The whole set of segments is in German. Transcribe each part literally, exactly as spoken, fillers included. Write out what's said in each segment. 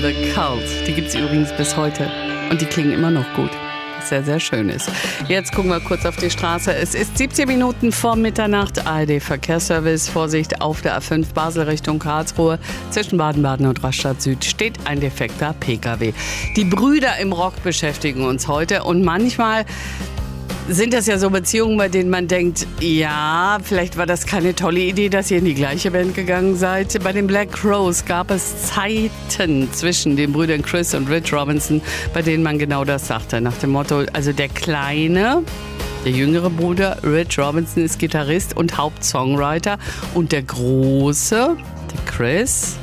The Cult. Die gibt es übrigens bis heute. Und die klingen immer noch gut. Was sehr, sehr schön ist. Jetzt gucken wir kurz auf die Straße. Es ist siebzehn Minuten vor Mitternacht. A R D-Verkehrsservice. Vorsicht auf der A fünf Basel Richtung Karlsruhe. Zwischen Baden-Baden und Rastatt Süd steht ein defekter P K W. Die Brüder im Rock beschäftigen uns heute. Und manchmal sind das ja so Beziehungen, bei denen man denkt, ja, vielleicht war das keine tolle Idee, dass ihr in die gleiche Band gegangen seid. Bei den Black Crowes gab es Zeiten zwischen den Brüdern Chris und Rich Robinson, bei denen man genau das sagte. Nach dem Motto, also der Kleine, der jüngere Bruder Rich Robinson ist Gitarrist und Hauptsongwriter. Und der Große, der Chris,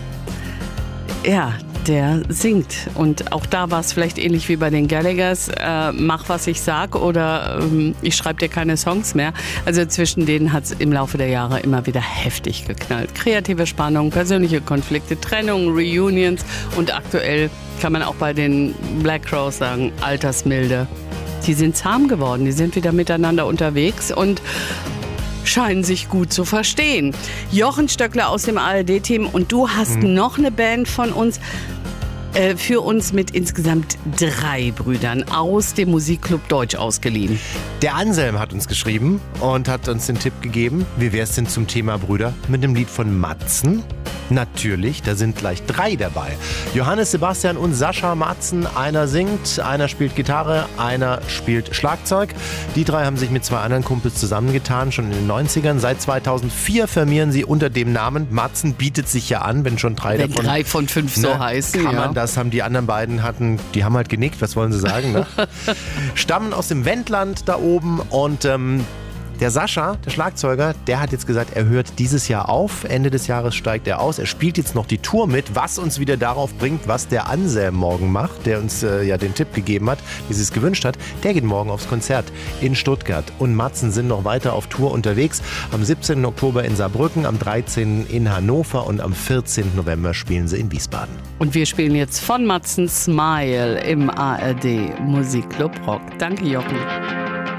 ja, der singt. Und auch da war es vielleicht ähnlich wie bei den Gallaghers. Äh, mach, was ich sag oder ähm, ich schreibe dir keine Songs mehr. Also zwischen denen hat es im Laufe der Jahre immer wieder heftig geknallt. Kreative Spannung, persönliche Konflikte, Trennungen, Reunions und aktuell kann man auch bei den Black Crowes sagen, Altersmilde. Die sind zahm geworden, die sind wieder miteinander unterwegs und scheinen sich gut zu verstehen. Jochen Stöckler aus dem A R D-Team und du hast mhm. noch eine Band von uns, äh, für uns mit insgesamt drei Brüdern aus dem Musikclub Deutsch ausgeliehen. Der Anselm hat uns geschrieben und hat uns den Tipp gegeben, wie wär's denn zum Thema Brüder mit dem Lied von Matzen? Natürlich, da sind gleich drei dabei. Johannes, Sebastian und Sascha Matzen. Einer singt, einer spielt Gitarre, einer spielt Schlagzeug. Die drei haben sich mit zwei anderen Kumpels zusammengetan, schon in den neunzigern. Seit zweitausendvier firmieren sie unter dem Namen. Matzen bietet sich ja an, wenn schon drei wenn davon... drei von fünf ne, so heißen, kann ja. man das, haben die anderen beiden hatten, die haben halt genickt, was wollen sie sagen, ne? Stammen aus dem Wendland da oben und... Ähm, Der Sascha, der Schlagzeuger, der hat jetzt gesagt, er hört dieses Jahr auf. Ende des Jahres steigt er aus. Er spielt jetzt noch die Tour mit, was uns wieder darauf bringt, was der Anselm morgen macht, der uns äh, ja den Tipp gegeben hat, wie sie es gewünscht hat. Der geht morgen aufs Konzert in Stuttgart. Und Matzen sind noch weiter auf Tour unterwegs. Am siebzehnten Oktober in Saarbrücken, am dreizehnten in Hannover und am vierzehnten November spielen sie in Wiesbaden. Und wir spielen jetzt von Matzen Smile im A R D Musikclub Rock. Danke, Jochen.